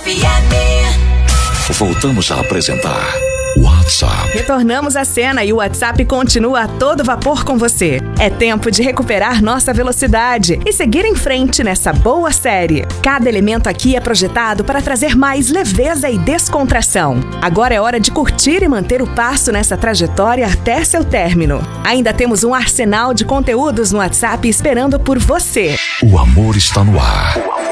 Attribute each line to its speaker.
Speaker 1: Voltamos a apresentar WhatsApp.
Speaker 2: Retornamos à cena e o WhatsApp continua a todo vapor com você. É tempo de recuperar nossa velocidade e seguir em frente nessa boa série. Cada elemento aqui é projetado para trazer mais leveza e descontração. Agora é hora de curtir e manter o passo nessa trajetória até seu término. Ainda temos um arsenal de conteúdos no WhatsApp esperando por você.
Speaker 1: O amor está no ar.